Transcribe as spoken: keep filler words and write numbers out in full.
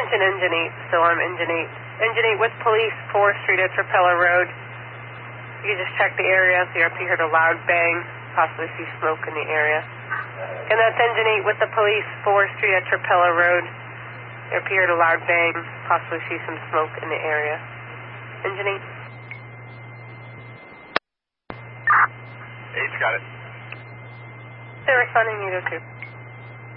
Attention Engine eight, still I'm Engine eight. Engine eight with police, fourth Street at Trapella Road. You can just check the area, so you heard a loud bang, possibly see smoke in the area. And that's Engine eight with the police, fourth Street at Trapella Road. You heard a loud bang, possibly see some smoke in the area. Engine eight. Eight's got it. They're responding, eight oh two.